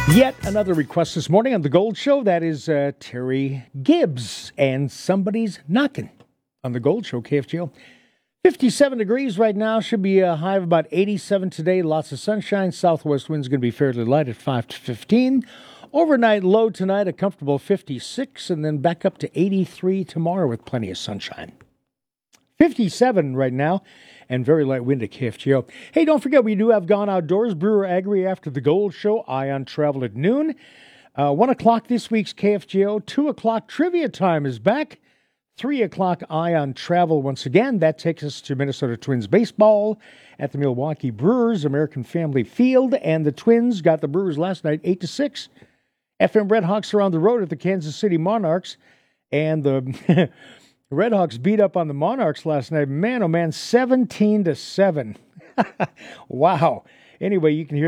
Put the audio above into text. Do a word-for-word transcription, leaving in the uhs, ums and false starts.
Yet another request this morning on The Gold Show. That is uh, Terry Gibbs and Somebody's Knocking on The Gold Show, K F G O. fifty-seven degrees right now. Should be a high of about eighty-seven today. Lots of sunshine. Southwest wind's going to be fairly light at five to fifteen. Overnight low tonight, a comfortable fifty-six, and then back up to eighty-three tomorrow with plenty of sunshine. fifty-seven right now, and very light wind at K F G O. Hey, don't forget, we do have Gone Outdoors, Brewer Agri after the Gold Show, Ion Travel at noon. Uh, one o'clock this week's K F G O. two o'clock trivia time is back. three o'clock Ion Travel once again. That takes us to Minnesota Twins baseball at the Milwaukee Brewers American Family Field. And the Twins got the Brewers last night eight to six. F M Redhawks are on the road at the Kansas City Monarchs. And the Redhawks beat up on the Monarchs last night. Man, oh man, seventeen to seven. Wow. Anyway, you can hear